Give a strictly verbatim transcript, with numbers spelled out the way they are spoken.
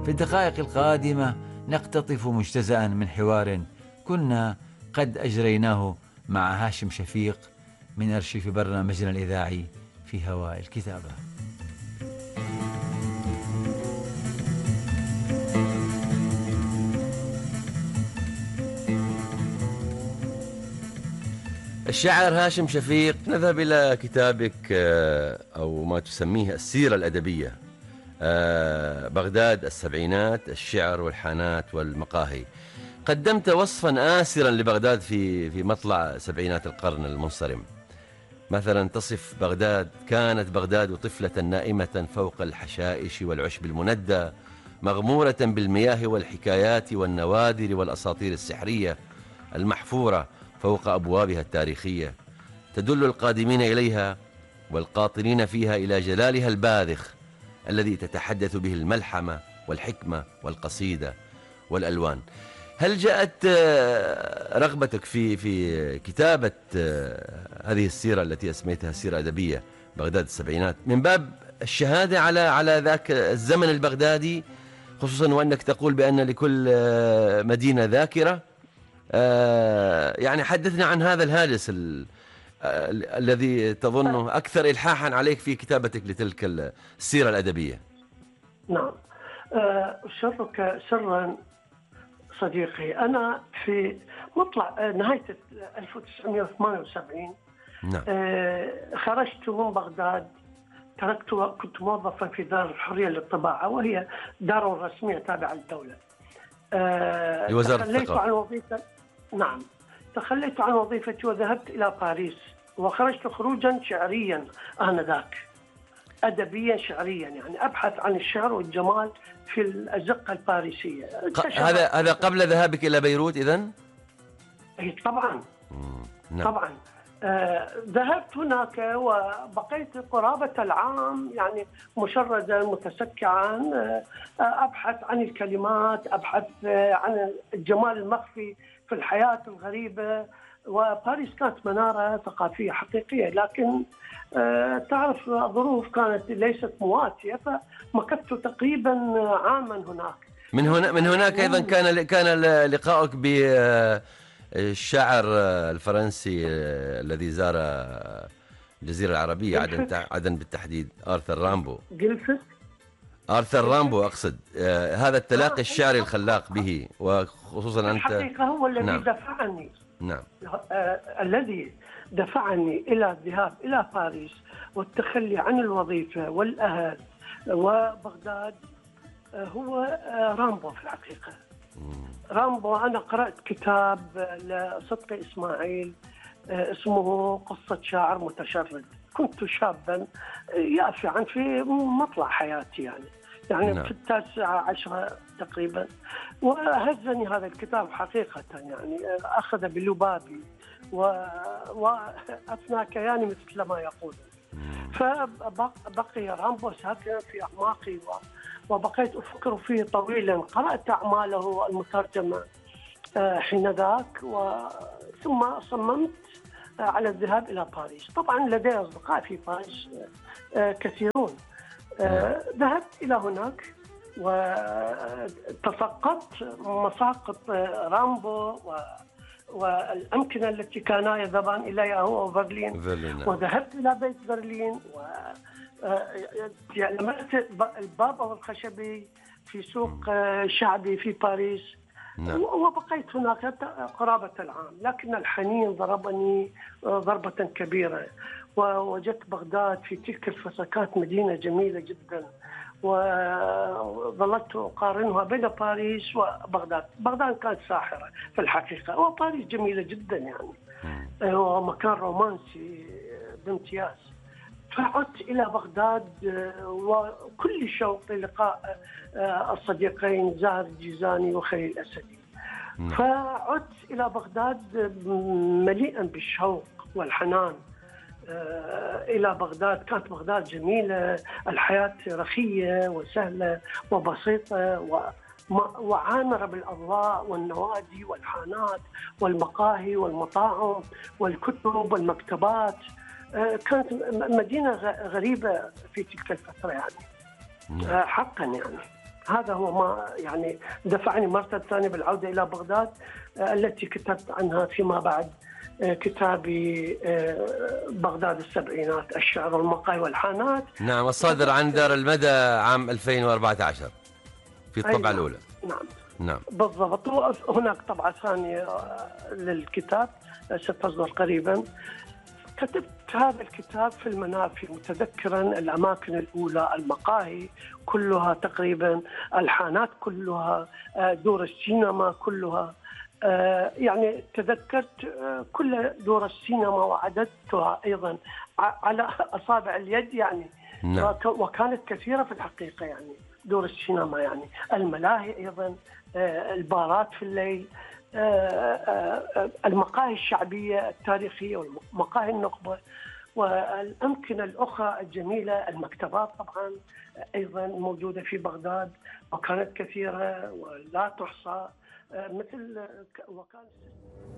في الدقائق القادمة نقتطف مجتزأ من حوار كنا قد أجريناه مع هاشم شفيق من أرشيف برنامجنا الإذاعي في هواء الكتابة. الشاعر هاشم شفيق، نذهب إلى كتابك أو ما تسميه السيرة الأدبية، بغداد السبعينات، الشعر والحانات والمقاهي. قدمت وصفا آسرا لبغداد في في مطلع سبعينات القرن المنصرم. مثلا تصف بغداد: كانت بغداد طفلة نائمة فوق الحشائش والعشب المندى، مغمورة بالمياه والحكايات والنوادر والأساطير السحرية المحفورة فوق أبوابها التاريخية، تدل القادمين إليها والقاطنين فيها إلى جلالها الباذخ الذي تتحدث به الملحمة والحكمة والقصيدة والألوان. هل جاءت رغبتك في في كتابة هذه السيرة التي أسميتها سيرة أدبية بغداد السبعينات من باب الشهادة على على ذاك الزمن البغدادي، خصوصا وأنك تقول بأن لكل مدينة ذاكرة؟ يعني حدثنا عن هذا الهاجس الذي تظنه أكثر إلحاحا عليك في كتابتك لتلك السيرة الأدبية. نعم، شرك سرا صديقي. أنا في مطلع نهاية ألف وتسعمائة وثمانية وسبعين نعم. خرجت من بغداد، تركت، كنت موظفا في دار الحرية للطباعة، وهي دار رسمية تابعة للدولة. لوزارة تخليت عن وظيفة. نعم، تخليت عن وظيفتي وذهبت إلى باريس، وخرجت خروجا شعريا آنذاك، أدبيا شعريا، يعني أبحث عن الشعر والجمال في الأزقة الباريسية. هذا هذا قبل ذهابك إلى بيروت إذن؟ أي طبعا. نعم. طبعا آه ذهبت هناك وبقيت قرابة العام، يعني مشردا متسكعا، آه أبحث عن الكلمات، أبحث آه عن الجمال المخفي في الحياة الغريبة. وباريس كانت منارة ثقافية حقيقية، لكن آه تعرف الظروف كانت ليست مواتية، فمكثت تقريبا عاما هناك. من هنا من هناك أيضا كان كان لقاؤك بالشاعر الفرنسي الذي زار الجزيرة العربية، عدن عدن بالتحديد، آرثر رامبو. جلفت آرثر رامبو أقصد. آه هذا التلاقي الشعري الخلاق به، وخصوصا أنت. الحقيقة هو الذي نعم. دفعني نعم. آه الذي دفعني إلى الذهاب إلى باريس والتخلي عن الوظيفة والأهل وبغداد. آه هو آه رامبو في الحقيقة. مم. رامبو، أنا قرأت كتاب لصدقي إسماعيل آه اسمه قصة شاعر متشرد. كنت شابا يافعا في مطلع حياتي، يعني يعني نعم. في التاسعة عشرة تقريبا، وهزني هذا الكتاب حقيقة، يعني أخذ بلبابي وأفنى كياني مثل ما يقول. فبقي رامبو ساكنا في أعماقي وبقيت أفكر فيه طويلا. قرأت أعماله المترجمة حين ذاك، ثم صممت على الذهاب إلى باريس. طبعا لدي أصدقاء في باريس كثيرون. ذهبت إلى هناك وتفقدت مساقط رامبو والأمكنة التي كانا يذهبان إليها هو وبرلين. وذهبت إلى بيت برلين ولمست الباب الخشبي في سوق شعبي في باريس. نعم. وبقيت هناك قرابة العام، لكن الحنين ضربني ضربة كبيرة، ووجدت بغداد في تلك الفترة كانت مدينة جميلة جدا، وظلت أقارنها بين باريس وبغداد. بغداد كانت ساحرة في الحقيقة، وباريس جميلة جدا، يعني ومكان رومانسي بامتياز. فعدت إلى بغداد وكل شوق للقاء الصديقين زاهر الجيزاني وخليل الأسدي. فعدت إلى بغداد مليئا بالشوق والحنان إلى بغداد. كانت بغداد جميلة، الحياة رخية وسهلة وبسيطة وعامرة بالأضواء والنوادي والحانات والمقاهي والمطاعم والكتب والمكتبات. كانت مدينة غريبة في تلك الفترة، يعني حقا يعني. هذا هو ما يعني دفعني مرة ثانية بالعودة إلى بغداد، التي كتبت عنها فيما بعد كتابي بغداد السبعينات، الشعر والمقاهي والحانات. نعم، الصادر عن دار المدى عام ألفين وأربعة عشر في الطبعة أيوة. الأولى. نعم نعم بالضبط. هناك طبعة ثانية للكتاب ستصدر قريبا. كتبت هذا الكتاب في المنافي متذكرا الأماكن الأولى، المقاهي كلها تقريبا، الحانات كلها، دور السينما كلها. يعني تذكرت كل دور السينما وعددتها أيضا على أصابع اليد يعني. نعم. وكانت كثيرة في الحقيقة يعني دور السينما، يعني الملاهي أيضا، البارات في الليل، المقاهي الشعبية التاريخية ومقاهي النخبة والأمكنة الأخرى الجميلة، المكتبات طبعا أيضا موجودة في بغداد وكانت كثيرة ولا تحصى، مثل وكان